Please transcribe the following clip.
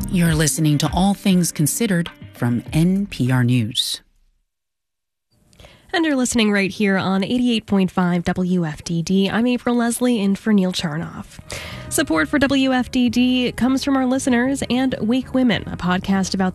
You're listening to All Things Considered from NPR News. And you're listening right here on 88.5 WFDD. I'm April Leslie in for Neil Charnoff. Support for WFDD comes from our listeners and Wake Women, a podcast about